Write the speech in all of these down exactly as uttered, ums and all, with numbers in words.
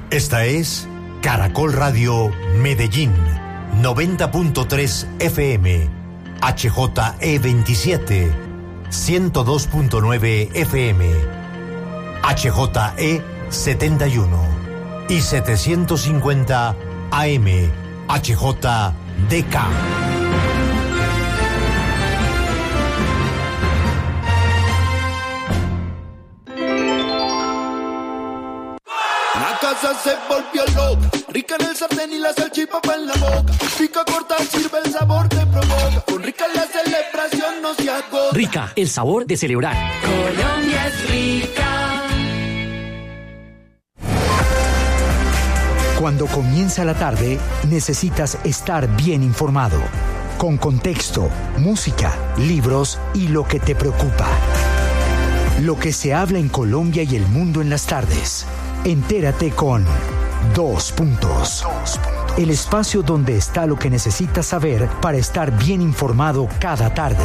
Esta es Caracol Radio Medellín, noventa punto tres F M, H J E veintisiete, ciento dos punto nueve F M, H J E setenta y uno y setecientos cincuenta A M, H J D K. Se volvió loca, rica en el sartén y la salchipapa en la boca. Pica corta, sirve el sabor te provoca. Con Rica la celebración no se agota. Rica, el sabor de celebrar. Colombia es rica. Cuando comienza la tarde, necesitas estar bien informado. Con contexto, música, libros y lo que te preocupa. Lo que se habla en Colombia y el mundo en las tardes. Entérate con Dos Puntos. El espacio donde está lo que necesitas saber para estar bien informado cada tarde.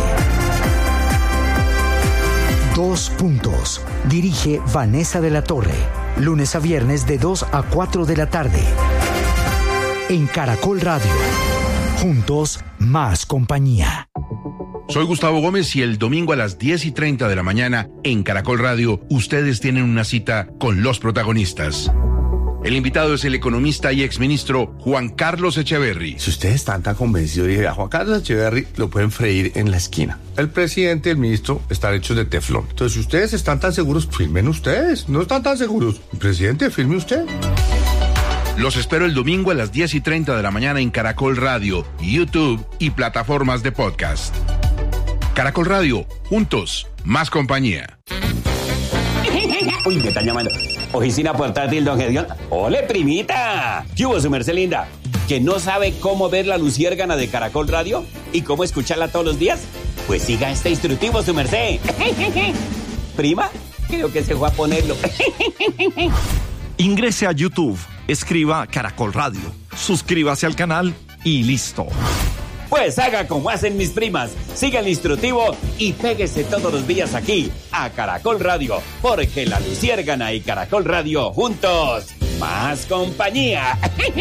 Dos Puntos. Dirige Vanessa de la Torre. Lunes a viernes de dos a cuatro de la tarde. En Caracol Radio. Juntos, más compañía. Soy Gustavo Gómez y el domingo a las diez y treinta de la mañana en Caracol Radio, ustedes tienen una cita con los protagonistas. El invitado es el economista y exministro Juan Carlos Echeverry. Si ustedes están tan convencidos, dije, a Juan Carlos Echeverry lo pueden freír en la esquina. El presidente y el ministro están hechos de teflón. Entonces, si ustedes están tan seguros, firmen ustedes. No están tan seguros. Presidente, firme usted. Los espero el domingo a las diez y treinta de la mañana en Caracol Radio, YouTube y plataformas de podcast. Caracol Radio, juntos, más compañía. Uy, me están llamando. Oficina portátil, don Gedeón. ¡Ole, primita! ¿Qué hubo, su merced linda? ¿Que no sabe cómo ver la luciérgana de Caracol Radio y cómo escucharla todos los días? Pues siga este instructivo, su merced. ¿Prima? Creo que se fue a ponerlo. Ingrese a YouTube, escriba Caracol Radio, suscríbase al canal y listo. Pues haga como hacen mis primas, siga el instructivo y péguese todos los días aquí a Caracol Radio, porque la luciérgana y Caracol Radio juntos, más compañía.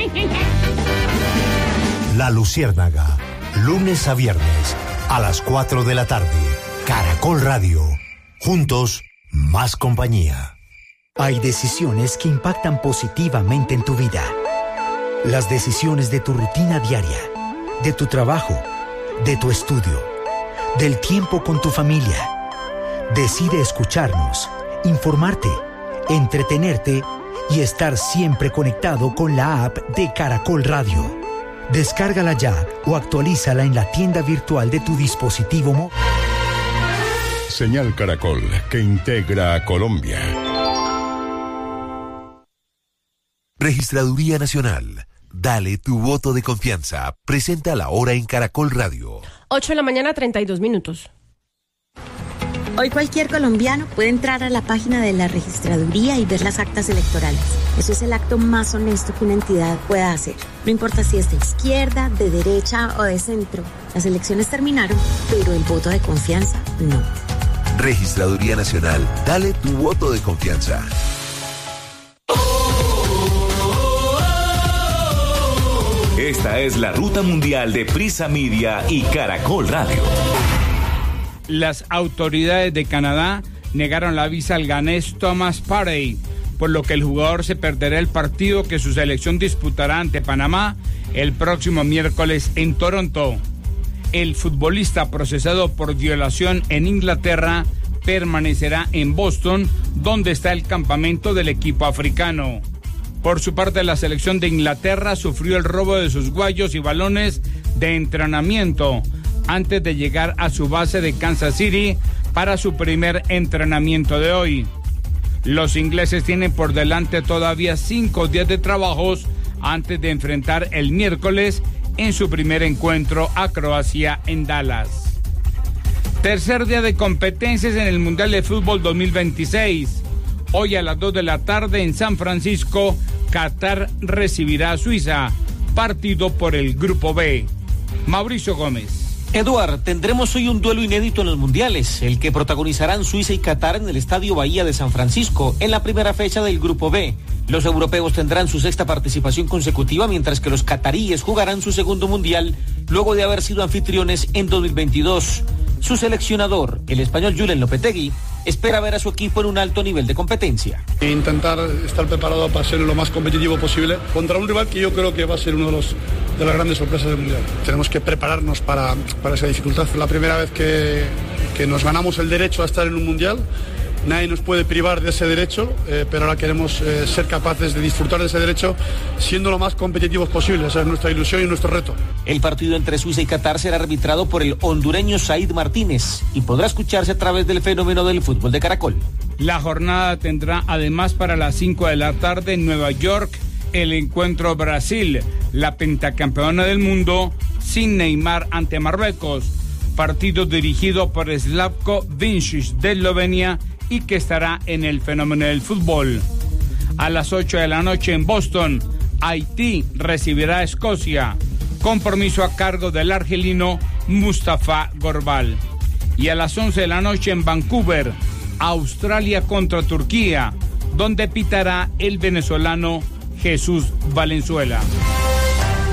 La Luciérnaga, lunes a viernes a las cuatro de la tarde. Caracol Radio, juntos, más compañía. Hay decisiones que impactan positivamente en tu vida. Las decisiones de tu rutina diaria, de tu trabajo, de tu estudio, del tiempo con tu familia. Decide escucharnos, informarte, entretenerte y estar siempre conectado con la app de Caracol Radio. Descárgala ya o actualízala en la tienda virtual de tu dispositivo móvil. Señal Caracol, que integra a Colombia. Registraduría Nacional. Dale tu voto de confianza. Presenta la hora en Caracol Radio. ocho de la mañana, treinta y dos minutos. Hoy cualquier colombiano puede entrar a la página de la registraduría y ver las actas electorales. Eso es el acto más honesto que una entidad pueda hacer. No importa si es de izquierda, de derecha o de centro. Las elecciones terminaron, pero el voto de confianza no. Registraduría Nacional. Dale tu voto de confianza. Esta es la ruta mundial de Prisa Media y Caracol Radio. Las autoridades de Canadá negaron la visa al ganés Thomas Partey, por lo que el jugador se perderá el partido que su selección disputará ante Panamá el próximo miércoles en Toronto. El futbolista procesado por violación en Inglaterra permanecerá en Boston, donde está el campamento del equipo africano. Por su parte, la selección de Inglaterra sufrió el robo de sus guayos y balones de entrenamiento antes de llegar a su base de Kansas City para su primer entrenamiento de hoy. Los ingleses tienen por delante todavía cinco días de trabajos antes de enfrentar el miércoles en su primer encuentro a Croacia en Dallas. Tercer día de competencias en el Mundial de Fútbol dos mil veintiséis. Hoy a las dos de la tarde en San Francisco, Qatar recibirá a Suiza, partido por el Grupo B. Mauricio Gómez. Eduard, tendremos hoy un duelo inédito en los mundiales, el que protagonizarán Suiza y Qatar en el Estadio Bahía de San Francisco, en la primera fecha del Grupo B. Los europeos tendrán su sexta participación consecutiva, mientras que los cataríes jugarán su segundo mundial luego de haber sido anfitriones en dos mil veintidós. Su seleccionador, el español Julen Lopetegui, espera ver a su equipo en un alto nivel de competencia. Intentar estar preparado para ser lo más competitivo posible contra un rival que yo creo que va a ser uno de los de las grandes sorpresas del mundial. Tenemos que prepararnos para, para esa dificultad. Es la primera vez que, que nos ganamos el derecho a estar en un mundial. Nadie nos puede privar de ese derecho, eh, pero ahora queremos eh, ser capaces de disfrutar de ese derecho siendo lo más competitivos posible. Esa es nuestra ilusión y nuestro reto. El partido entre Suiza y Qatar será arbitrado por el hondureño Said Martínez y podrá escucharse a través del fenómeno del fútbol de Caracol. La jornada tendrá además para las cinco de la tarde en Nueva York el encuentro Brasil, la pentacampeona del mundo, sin Neymar ante Marruecos. Partido dirigido por Slavko Vincic de Eslovenia y que estará en el fenómeno del fútbol. A las ocho de la noche en Boston, Haití recibirá a Escocia. Compromiso a cargo del argelino Mustafa Gorbal. Y a las once de la noche en Vancouver, Australia contra Turquía, donde pitará el venezolano Jesús Valenzuela.